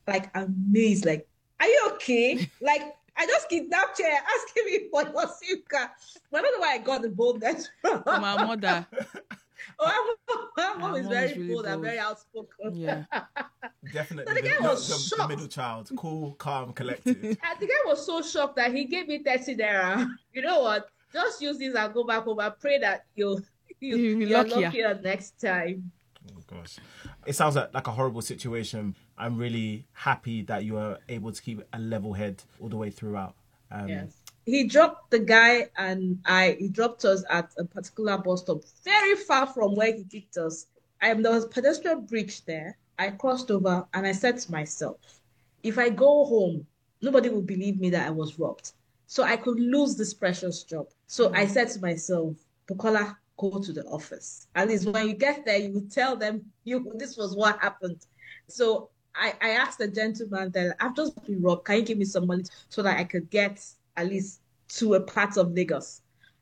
like amazed, like, are you okay? Like, I just kidnapped you, asking me for your SIM card. But I don't know where I got the boldness from. From our mother. Oh, my mom Our is mom is very really bold and bold. very outspoken. Yeah. So Definitely the guy was the shocked. middle child, cool, calm, collected. And the guy was so shocked that he gave me 30 naira. You know what? Just use this and go back home and pray that You'll be you're luckier. luckier next time. Oh gosh, it sounds like a horrible situation. I'm really happy that you were able to keep a level head all the way throughout. Yes. He dropped the guy and he dropped us at a particular bus stop, very far from where he kicked us. There was a pedestrian bridge there. I crossed over and I said to myself, if I go home, nobody will believe me that I was robbed. So I could lose this precious job. So I said to myself, Bukola, go to the office. At least when you get there, you will tell them this was what happened. So I asked the gentleman that I've just been robbed. Can you give me some money so that I could get at least to a part of Lagos?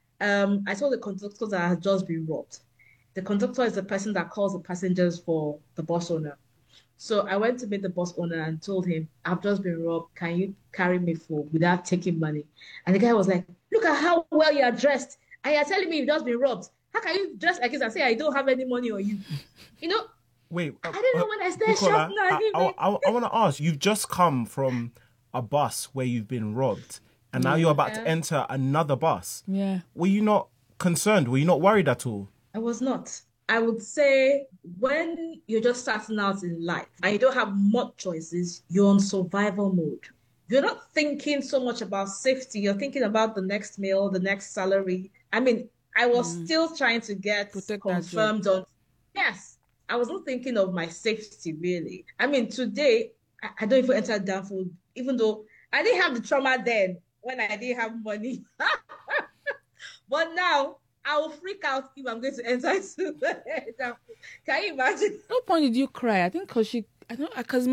I told the conductor that I had just been robbed. The conductor is the person that calls the passengers for the bus owner. So I went to meet the bus owner and told him, I've just been robbed. Can you carry me for without taking money? And the guy was like, look at how well you are dressed. And you're telling me you've just been robbed. How can you dress like this and say I don't have any money on you? You know, Wait, I don't know when I started Bukola, shouting at him. I want to ask. You've just come from a bus where you've been robbed, and now you're about to Yeah. enter another bus. Yeah. Were you not concerned? Were you not worried at all? I was not. I would say when you're just starting out in life and you don't have much choices, you're on survival mode. You're not thinking so much about safety. You're thinking about the next meal, the next salary. I mean, I was still trying to get Protect that job. confirmed on, yes, I wasn't thinking of my safety really. I mean, today, I don't even enter down food, even though I didn't have the trauma then when I didn't have money. But now I will freak out if I'm going to enter into the. Can you imagine? No point did you cry. I think because I don't, because